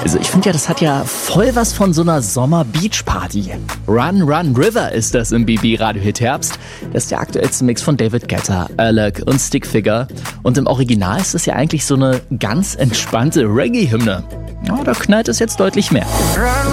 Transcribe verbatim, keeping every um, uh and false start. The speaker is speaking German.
Also ich finde ja, das hat ja voll was von so einer Sommer-Beach-Party. Run, Run, River ist das im B B-Radio-Hit Herbst. Das ist der aktuellste Mix von David Guetta, Alok und Stickfigure. Und im Original ist das ja eigentlich so eine ganz entspannte Reggae-Hymne. Ja, da knallt es jetzt deutlich mehr. Run,